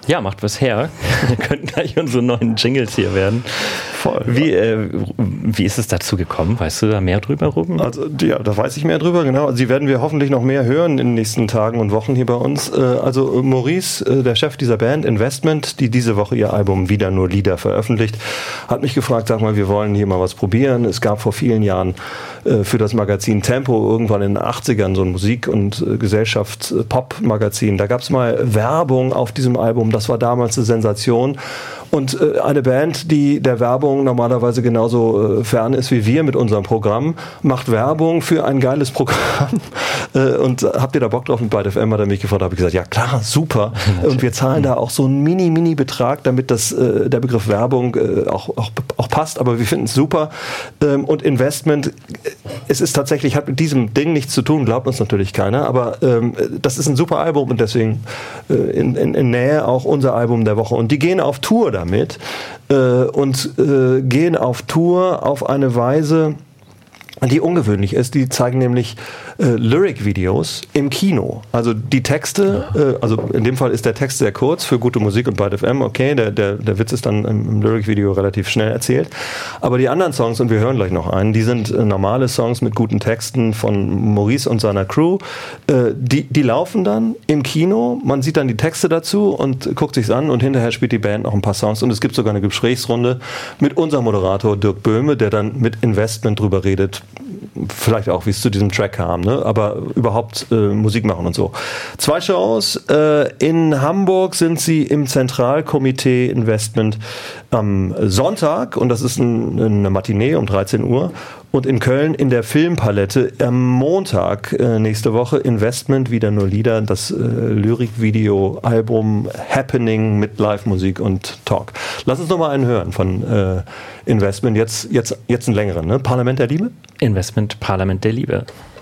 Ja, macht was her. Wir könnten gleich unsere neuen Jingles hier werden. Voll. Wie ist es dazu gekommen? Weißt du da mehr drüber, Ruben? Also, ja, da weiß ich mehr drüber, genau. Also, die werden wir hoffentlich noch mehr hören in den nächsten Tagen und Wochen hier bei uns. Also Maurice, der Chef dieser Band Investment, die diese Woche ihr Album Wieder nur Lieder veröffentlicht, hat mich gefragt, sag mal, wir wollen hier mal was probieren. Es gab vor vielen Jahren für das Magazin Tempo irgendwann in den 80ern so ein Musik- und Gesellschafts-Pop-Magazin. Da gab es mal Werbung auf diesem Album. Das war damals eine Sensation. Und eine Band, die der Werbung normalerweise genauso fern ist wie wir mit unserem Programm, macht Werbung für ein geiles Programm. Und habt ihr da Bock drauf? Mit Byte FM hat er mich gefragt, habe ich gesagt, ja klar, super. Und wir zahlen da auch so einen Mini-Betrag, damit der Begriff Werbung auch passt. Aber wir finden es super. Und Investment, es ist tatsächlich, hat mit diesem Ding nichts zu tun, glaubt uns natürlich keiner. Aber das ist ein super Album und deswegen in Nähe auch unser Album der Woche. Und die gehen auf Tour damit und gehen auf Tour auf eine Weise, die ungewöhnlich ist. Die zeigen nämlich Lyric-Videos im Kino. Also die Texte, also in dem Fall ist der Text sehr kurz für gute Musik und Byte FM, okay, der Witz ist dann im Lyric-Video relativ schnell erzählt. Aber die anderen Songs, und wir hören gleich noch einen, die sind normale Songs mit guten Texten von Maurice und seiner Crew. Die laufen dann im Kino, man sieht dann die Texte dazu und guckt sich's an und hinterher spielt die Band noch ein paar Songs und es gibt sogar eine Gesprächsrunde mit unserem Moderator Dirk Böhme, der dann mit Investment drüber redet, vielleicht auch, wie es zu diesem Track kam, ne? Aber überhaupt Musik machen und so. 2 Shows. In Hamburg sind sie im Zentralkomitee Investment am Sonntag und das ist eine Matinee um 13 Uhr. Und in Köln in der Filmpalette am Montag nächste Woche Investment, wieder nur Lieder, das Lyrikvideo-Album Happening mit Live-Musik und Talk. Lass uns noch mal einen hören von Investment, jetzt einen längeren, ne? Parlament der Liebe? Investment, Parlament der Liebe.